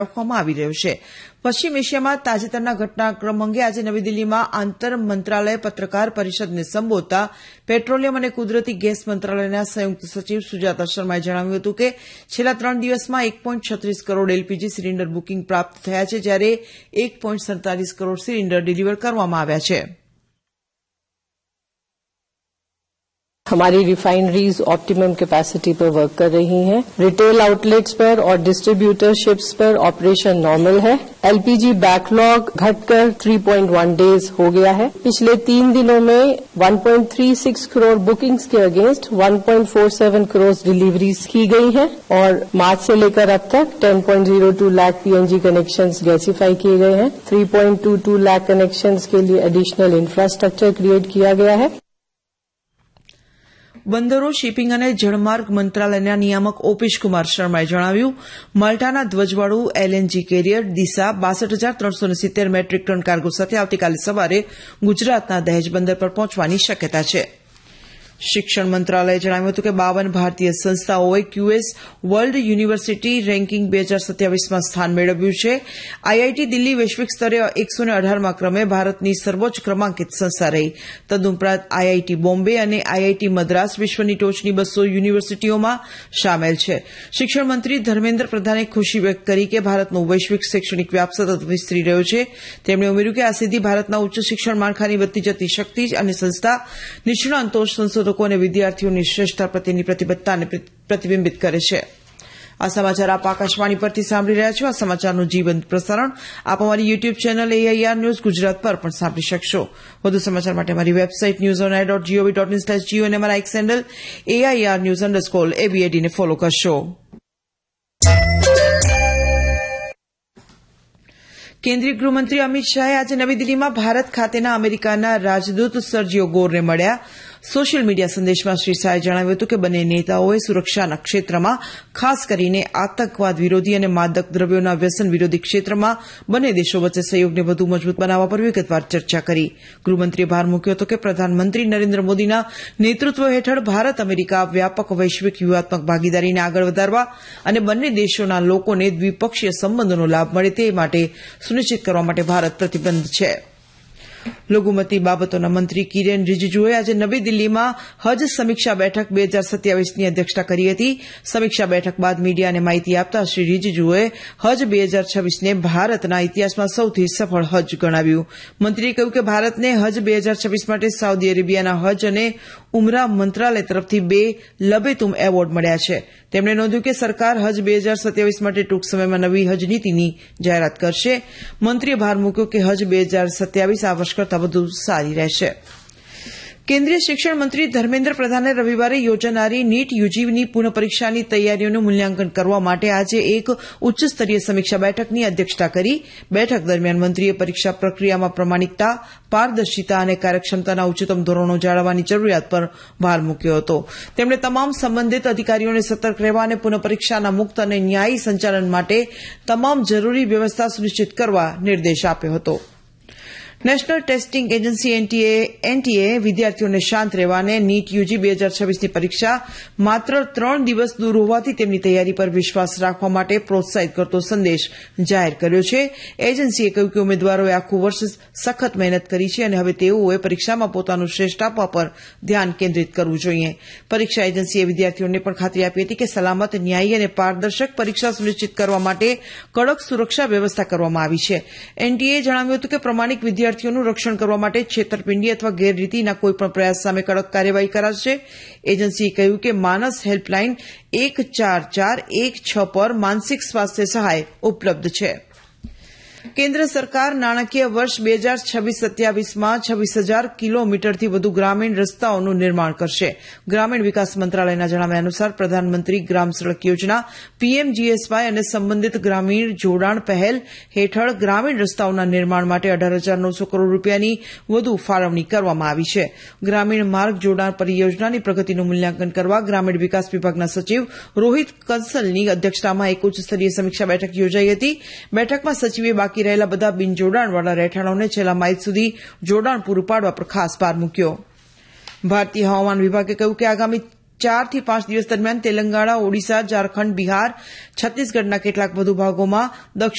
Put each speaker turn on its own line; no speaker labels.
રાખવામાં આવી રહ્યો છે. પશ્ચિમ એશિયામાં તાજેતરના ઘટનાક્રમ અંગે આજે નવી દિલ્હીમાં આંતર મંત્રાલય પત્રકાર પરિષદને સંબોધતા પેટ્રોલિયમ અને કુદરતી ગેસ મંત્રાલયના સંયુક્ત સચિવ સુજાતા શર્માએ જણાવ્યું હતું કે છેલ્લા 3 દિવસમાં 1.36 કરોડ એલપીજી સિલિન્ડર બુકિંગ પ્રાપ્ત થયા છે, જ્યારે 1.47 કરોડ સિલિન્ડર ડિલિવર કરવામાં આવ્યા છે.
हमारी रिफाइनरीज ऑप्टिमम कैपेसिटी पर वर्क कर रही हैं. रिटेल आउटलेट्स पर और डिस्ट्रीब्यूटरशिप्स पर ऑपरेशन नॉर्मल है. एलपीजी बैकलॉग घटकर 3.1 डेज हो गया है. पिछले 3 दिनों में 1.36 करोड़ बुकिंग्स के अगेंस्ट 1.47 करोड़ डिलीवरीज की गई हैं और मार्च से लेकर अब तक 10.02 लाख पीएनजी कनेक्शंस गैसिफाई किए गए हैं. 3.22 लाख कनेक्शंस के लिए एडिशनल इंफ्रास्ट्रक्चर क्रिएट किया गया है.
બંદરો, શિપિંગ અને જળમાર્ગ મંત્રાલયના નિયામક ઓપેશ કુમાર શર્માએ જણાવ્યું, માલ્ટાના ધ્વજવાળું એલએનજી કેરિયર દિશા 62,370 મેટ્રિક ટન કાર્ગો સાથે આવતીકાલે સવારે ગુજરાતના દહેજ બંદર પર પહોંચવાની શક્યતા છે. શિક્ષણ મંત્રાલયે જણાવ્યું હતું કે 52 ભારતીય સંસ્થાઓએ ક્યુએસ વર્લ્ડ યુનિવર્સિટી રેન્કિંગ 2027માં સ્થાન મેળવ્યું છે. આઈઆઈટી દિલ્હી વૈશ્વિક સ્તરે 118માં ક્રમે ભારતની સર્વોચ્ચ ક્રમાંકિત સંસ્થા રહી. તદુપરાંત આઈઆઈટી બોમ્બે અને આઈઆઈટી મદ્રાસ વિશ્વની ટોચની 200 યુનિવર્સિટીઓમાં સામેલ છે. શિક્ષણ મંત્રી ધર્મેન્દ્ર પ્રધાને ખુશી વ્યક્ત કરી કે ભારતનો વૈશ્વિક શૈક્ષણિક વ્યાપ સતત વિસ્તરી રહ્યો છે. તેમણે ઉમેર્યું કે આ સિદ્ધિ ભારતના ઉચ્ચ શિક્ષણ માળખાની વધતી જતી શક્તિ અને સંસ્થા, નિષ્ણાંતો, સંશોધકો અને વિદ્યાર્થીઓની શ્રેષ્ઠતા પ્રત્યેની પ્રતિબદ્ધતાને પ્રતિબિંબિત કરે છે. આ સમાચાર આપ આકાશવાણી પરથી સાંભળી રહ્યા છો. આ સમાચારનું જીવંત પ્રસારણ આપ અમારી YouTube channel AIR news Gujarat પર પણ સાંભળી શકશો. વધુ સમાચાર માટે અમારી વેબસાઇટ newsonair.gov.in/geo અને અમારા એક્સ હેન્ડલ AIR_news_ABAD ને ફોલો કરશો. કેન્દ્રીય ગૃહમંત્રી અમિત શાહે આજે નવી દિલ્હીમાં ભારત ખાતેના અમેરિકાના રાજદૂત સર્જિયો ગોરને મળ્યા. સોશિયલ મીડિયા સંદેશમાં શ્રી શાહે જણાવ્યું હતું કે બંને નેતાઓએ સુરક્ષાના ક્ષેત્રમાં, ખાસ કરીને આતંકવાદ વિરોધી અને માદક દ્રવ્યોના વ્યસન વિરોધી ક્ષેત્રમાં બંને દેશો વચ્ચે સહયોગને વધુ મજબૂત બનાવવા પર વિગતવાર ચર્ચા કરી. ગૃહમંત્રીએ ભાર મૂક્યો હતો કે પ્રધાનમંત્રી નરેન્દ્ર મોદીના નેતૃત્વ હેઠળ ભારત અમેરિકા વ્યાપક વૈશ્વિક વ્યૂહાત્મક ભાગીદારીને આગળ વધારવા અને બંને દેશોના લોકોને દ્વિપક્ષીય સંબંધોનો લાભ મળે તે માટે સુનિશ્ચિત કરવા માટે ભારત પ્રતિબદ્ધ છે. લઘુમતી બાબતોના મંત્રી કિરેન રિજિજુએ આજે નવી દિલ્હીમાં હજ સમીક્ષા બેઠક 2027ની અધ્યક્ષતા કરી હતી. સમીક્ષા બેઠક બાદ મીડિયાને માહિતી આપતા શ્રી રિજિજુએ હજ 2026ને ભારતના ઇતિહાસમાં સૌથી સફળ હજ ગણાવ્યું. મંત્રીએ કહ્યું કે ભારતને હજ 2026 માટે સાઉદી અરેબિયાના હજ અને ઉમરા મંત્રાલય તરફથી 2 લબેતુમ એવોર્ડ મળ્યા છે. તેમણે નોંધ્યું કે સરકાર હજ 2027 માટે ટૂંક સમયમાં નવી હજ નીતિની જાહેરાત કરશે. મંત્રીએ ભાર મૂક્યો કે હજ 2027 આ વર્ષ કરતાં વધુ સારી રહેશે. કેન્દ્રીય શિક્ષણ મંત્રી ધર્મેન્દ્ર પ્રધાને રવિવારે યોજાનારી નીટ યુજીની પુનઃ પરીક્ષાની તૈયારીઓનું મૂલ્યાંકન કરવા માટે આજે એક ઉચ્ચસ્તરીય સમીક્ષા બેઠકની અધ્યક્ષતા કરી. બેઠક દરમિયાન મંત્રીએ પરીક્ષા પ્રક્રિયામાં પ્રમાણિકતા, પારદર્શિતા અને કાર્યક્ષમતાના ઉચ્ચતમ ધોરણો જાળવવાની જરૂરિયાત પર ભાર મૂક્યો હતો. તેમણે તમામ સંબંધિત અધિકારીઓને સતર્ક રહેવા અને પુનઃ પરીક્ષાના મુક્ત અને ન્યાયી સંચાલન માટે તમામ જરૂરી વ્યવસ્થા સુનિશ્ચિત કરવા નિર્દેશ આપ્યો હતો. નેશનલ ટેસ્ટિંગ એજન્સી એનટીએ વિદ્યાર્થીઓને શાંત રહેવા અને નીટ યુજી 2026ની પરીક્ષા માત્ર 3 દિવસ દૂર હોવાથી તેમની તૈયારી પર વિશ્વાસ રાખવા માટે પ્રોત્સાહિત કરતો સંદેશ જાહેર કર્યો છે. એજન્સીએ કહ્યું કે ઉમેદવારોએ આખું વર્ષ સખત મહેનત કરી છે અને હવે તેઓએ પરીક્ષામાં પોતાનું શ્રેષ્ઠ આપવા પર ધ્યાન કેન્દ્રિત કરવું જોઈએ. પરીક્ષા એજન્સીએ વિદ્યાર્થીઓને પણ ખાતરી આપી હતી કે સલામત, ન્યાયી અને પારદર્શક પરીક્ષા સુનિશ્ચિત કરવા માટે કડક સુરક્ષા વ્યવસ્થા કરવામાં આવી છે. એનટીએ જણાવ્યું હતું કે પ્રમાણિક વિદ્યાર્થીઓનું રક્ષણ કરવા માટે છેતરપિંડી અથવા ગેરરીતિના કોઈપણ પ્રયાસ સામે કડક કાર્યવાહી કરાશે. એજન્સીએ કહ્યું કે માનસ હેલ્પલાઇન 14416 પર માનસિક સ્વાસ્થ્ય સહાય ઉપલબ્ધ છે. કેન્દ્ર સરકાર નાણાકીય વર્ષ 2026-27માં 26,000 કિલોમીટરથી વધુ ગ્રામીણ રસ્તાઓનું નિર્માણ કરશે. ગ્રામીણ વિકાસ મંત્રાલયના જણાવ્યા અનુસાર પ્રધાનમંત્રી ગ્રામ સડક યોજના PMGSY અને સંબંધિત ગ્રામીણ જોડાણ પહેલ હેઠળ ગ્રામીણ રસ્તાઓના નિર્માણ માટે 18,900 કરોડ રૂપિયાની વધુ ફાળવણી કરવામાં આવી છે. ગ્રામીણ માર્ગ જોડાણ પરિયોજનાની પ્રગતિનું મૂલ્યાંકન કરવા ગ્રામીણ વિકાસ વિભાગના સચિવ રોહિત કંસલની અધ્યક્ષતામાં એક ઉચ્ચસ્તરીય સમીક્ષા બેઠક યોજાઈ હતી. બેઠકમાં સચિવે બાકી રહેલા બધા બિનજોડાણવાળા રહેઠાણોને છેલ્લા માઇલ સુધી જોડાણ પૂરું પાડવા પર ખાસ ભાર મૂક્યો. ભારતીય હવામાન વિભાગે કહ્યું કે આગામી 4 થી 5 દિવસ દરમિયાન તેલંગાણા, ઓડિશા, ઝારખંડ, બિહાર, છત્તીસગઢના કેટલાક વધુ ભાગોમાં,